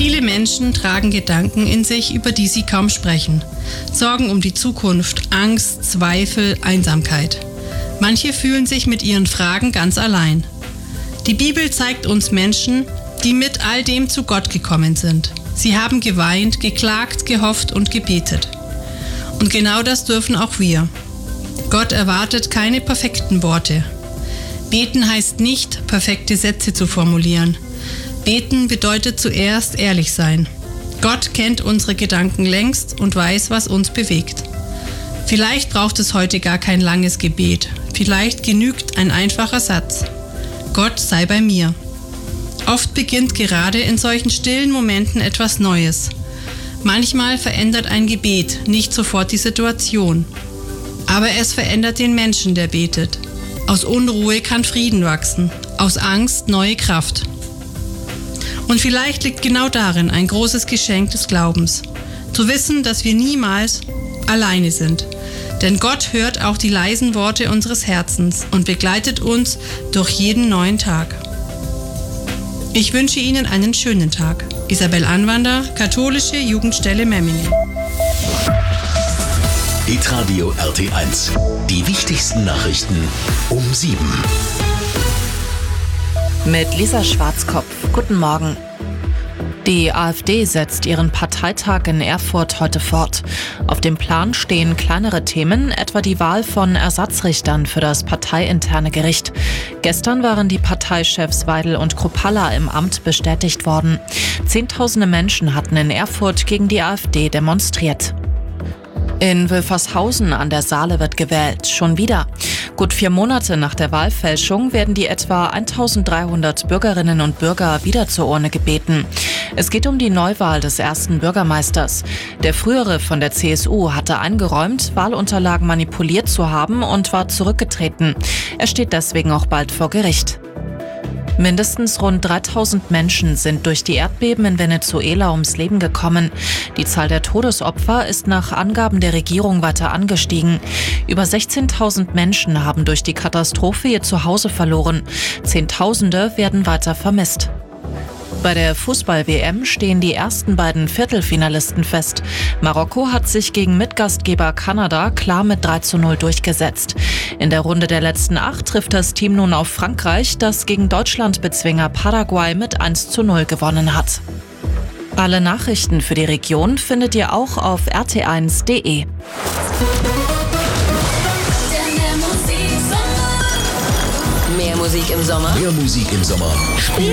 Viele Menschen tragen Gedanken in sich, über die sie kaum sprechen. Sorgen um die Zukunft, Angst, Zweifel, Einsamkeit. Manche fühlen sich mit ihren Fragen ganz allein. Die Bibel zeigt uns Menschen, die mit all dem zu Gott gekommen sind. Sie haben geweint, geklagt, gehofft und gebetet. Und genau das dürfen auch wir. Gott erwartet keine perfekten Worte. Beten heißt nicht, perfekte Sätze zu formulieren. Beten bedeutet zuerst ehrlich sein. Gott kennt unsere Gedanken längst und weiß, was uns bewegt. Vielleicht braucht es heute gar kein langes Gebet. Vielleicht genügt ein einfacher Satz. Gott sei bei mir. Oft beginnt gerade in solchen stillen Momenten etwas Neues. Manchmal verändert ein Gebet nicht sofort die Situation. Aber es verändert den Menschen, der betet. Aus Unruhe kann Frieden wachsen, aus Angst neue Kraft. Und vielleicht liegt genau darin ein großes Geschenk des Glaubens. Zu wissen, dass wir niemals alleine sind. Denn Gott hört auch die leisen Worte unseres Herzens und begleitet uns durch jeden neuen Tag. Ich wünsche Ihnen einen schönen Tag. Isabel Anwander, Katholische Jugendstelle Memmingen. Hitradio RT1. Die wichtigsten Nachrichten um 7. Mit Lisa Schwarzkopf. Guten Morgen. Die AfD setzt ihren Parteitag in Erfurt heute fort. Auf dem Plan stehen kleinere Themen, etwa die Wahl von Ersatzrichtern für das parteiinterne Gericht. Gestern waren die Parteichefs Weidel und Kruppalla im Amt bestätigt worden. Zehntausende Menschen hatten in Erfurt gegen die AfD demonstriert. In Wülfershausen an der Saale wird gewählt. Schon wieder. Gut 4 Monate nach der Wahlfälschung werden die etwa 1300 Bürgerinnen und Bürger wieder zur Urne gebeten. Es geht um die Neuwahl des ersten Bürgermeisters. Der frühere von der CSU hatte eingeräumt, Wahlunterlagen manipuliert zu haben und war zurückgetreten. Er steht deswegen auch bald vor Gericht. Mindestens rund 3000 Menschen sind durch die Erdbeben in Venezuela ums Leben gekommen. Die Zahl der Todesopfer ist nach Angaben der Regierung weiter angestiegen. Über 16.000 Menschen haben durch die Katastrophe ihr Zuhause verloren. Zehntausende werden weiter vermisst. Bei der Fußball-WM stehen die ersten beiden Viertelfinalisten fest. Marokko hat sich gegen Mitgastgeber Kanada klar mit 3:0 durchgesetzt. In der Runde der letzten 8 trifft das Team nun auf Frankreich, das gegen Deutschlandbezwinger Paraguay mit 1:0 gewonnen hat. Alle Nachrichten für die Region findet ihr auch auf rt1.de. Mehr Musik im Sommer. Mehr Musik im Sommer.